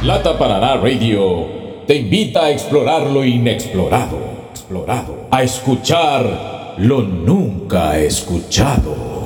Lata Paraná Radio te invita a explorar lo inexplorado, a escuchar lo nunca escuchado.